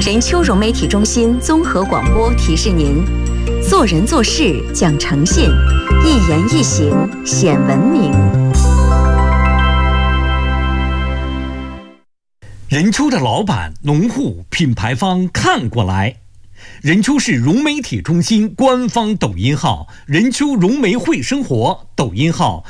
任丘融媒体中心综合广播提示您：做人做事讲诚信，一言一行显文明。 任丘的老板、农户、品牌方看过来。任丘市融媒体中心官方抖音号任丘融媒会生活，抖音号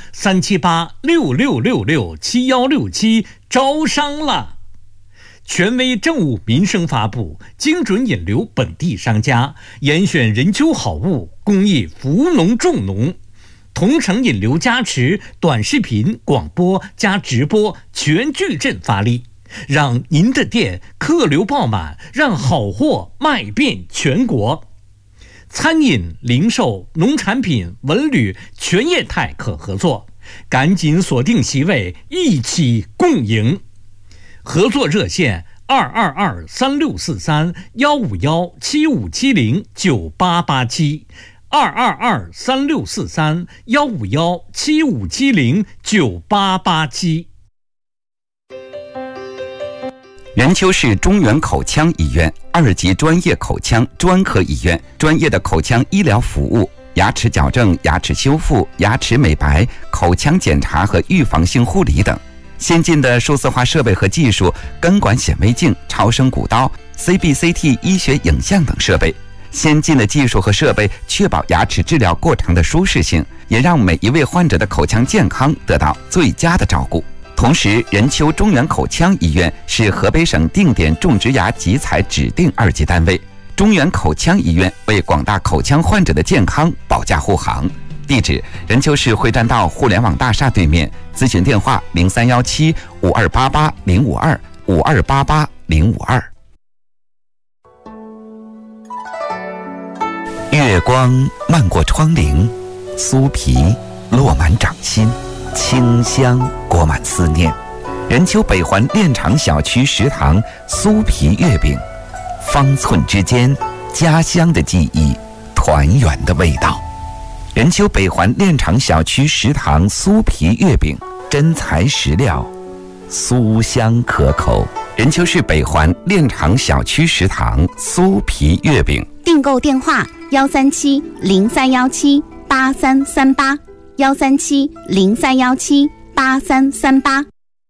37866667167招商了。权威政务民生发布，精准引流本地商家，严选任丘好物，公益扶农助农，同城引流加持，短视频、广播加直播全矩阵发力，让您的店客流爆满，让好货卖遍全国。餐饮、零售、农产品、文旅全业态可合作，赶紧锁定席位，一起共赢。合作热线222-3643-151-7570-9887，222-3643-151-7570-9887。 任丘市中原口腔医院2级专业口腔专科医院，专业的口腔医疗服务，牙齿矫正、牙齿修复、牙齿美白、口腔检查和预防性护理等。先进的数字化设备和技术，根管显微镜、超声骨刀、CBCT 医学影像等设备。先进的技术和设备确保牙齿治疗过程的舒适性，也让每一位患者的口腔健康得到最佳的照顾。同时，任丘中原口腔医院是河北省定点种植牙集采指定2级单位。中原口腔医院为广大口腔患者的健康保驾护航。地址：任丘市会栈道互联网大厦对面。咨询电话：0317-5288-052-5288-052。月光漫过窗棂，酥皮落满掌心，清香裹满思念。任丘北环炼厂小区食堂酥皮月饼，方寸之间，家乡的记忆，团圆的味道。任丘北环炼厂小区食堂酥皮月饼，真材实料，酥香可口。任丘市北环炼厂小区食堂酥皮月饼， 订购电话137-0317-8338，137-0317-8338。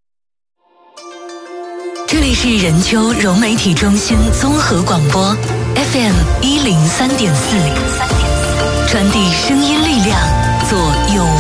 这里是任丘融媒体中心综合广播 FM 103.4，传递声音力量，